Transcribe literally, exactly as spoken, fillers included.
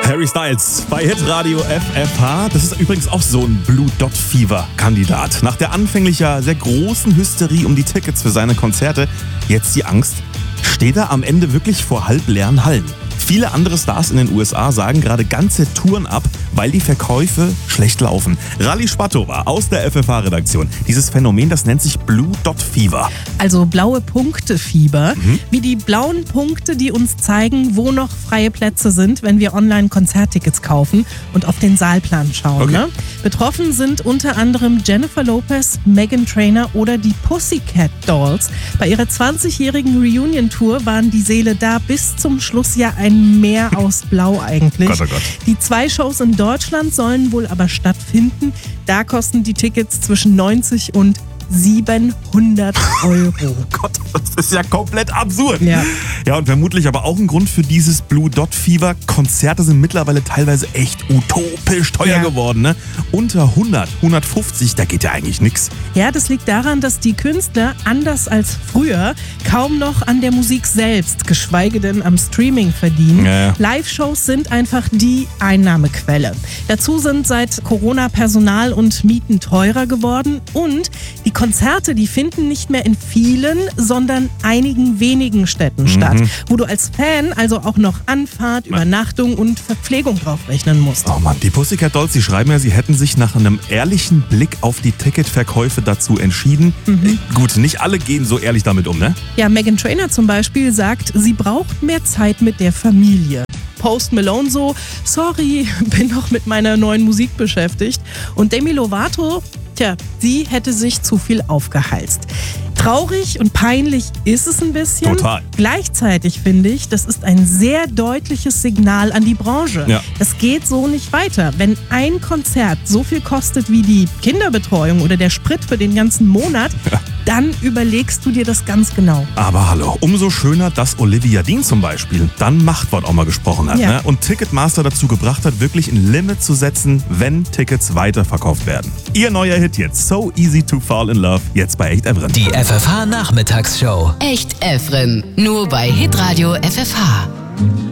Harry Styles bei Hitradio F F H. Das ist übrigens auch so ein Blue Dot Fever Kandidat. Nach der anfänglich ja sehr großen Hysterie um die Tickets für seine Konzerte, jetzt die Angst, steht er am Ende wirklich vor halbleeren Hallen. Viele andere Stars in den U S A sagen gerade ganze Touren ab, weil die Verkäufe schlecht laufen. Rally Spatova aus der F F H-Redaktion. Dieses Phänomen, das nennt sich Blue Dot Fever. Also blaue Punkte-Fieber. Mhm. Wie die blauen Punkte, die uns zeigen, wo noch freie Plätze sind, wenn wir online Konzerttickets kaufen und auf den Saalplan schauen. Okay. Ne? Betroffen sind unter anderem Jennifer Lopez, Meghan Trainor oder die Pussycat Dolls. Bei ihrer zwanzigjährigen Reunion-Tour waren die Seele da bis zum Schluss ja ein Meer aus Blau eigentlich. Gott, oh Gott. Die zwei Shows in Deutschland sollen wohl aber stattfinden. Da kosten die Tickets zwischen neunzig und siebenhundert Euro. Oh Gott, das ist ja komplett absurd. Ja. Ja, und vermutlich aber auch ein Grund für dieses Blue Dot Fever. Konzerte sind mittlerweile teilweise echt utopisch teuer Ja. geworden. Ne? Unter hundert, hundertfünfzig, da geht ja eigentlich nichts. Ja, das liegt daran, dass die Künstler, anders als früher, kaum noch an der Musik selbst, geschweige denn am Streaming verdienen. Ja, ja. Live-Shows sind einfach die Einnahmequelle. Dazu sind seit Corona Personal und Mieten teurer geworden und die Konzerte, die finden nicht mehr in vielen, sondern einigen wenigen Städten statt, wo du als Fan also auch noch Anfahrt, Übernachtung und Verpflegung drauf rechnen musst. Oh Mann, die Pussycat Dolls, die schreiben ja, sie hätten sich nach einem ehrlichen Blick auf die Ticketverkäufe dazu entschieden. Äh, gut, nicht alle gehen so ehrlich damit um, ne? Ja, Meghan Trainor zum Beispiel sagt, sie braucht mehr Zeit mit der Familie. Post Malone so, sorry, bin noch mit meiner neuen Musik beschäftigt. Und Demi Lovato, tja, sie hätte sich zu viel aufgehalst. Traurig und peinlich ist es ein bisschen. Total. Gleichzeitig finde ich, das ist ein sehr deutliches Signal an die Branche. Ja. Das geht so nicht weiter. Wenn ein Konzert so viel kostet wie die Kinderbetreuung oder der Sprit für den ganzen Monat, Ja. dann überlegst du dir das ganz genau. Aber hallo, umso schöner, dass Olivia Dean zum Beispiel dann Machtwort auch mal gesprochen hat, Ja. ne? Und Ticketmaster dazu gebracht hat, wirklich ein Limit zu setzen, wenn Tickets weiterverkauft werden. Ihr neuer Hit jetzt, So Easy to Fall in Love, jetzt bei Echt Evren. Die F F H-Nachmittagsshow. Echt Efren. Nur bei Hitradio F F H.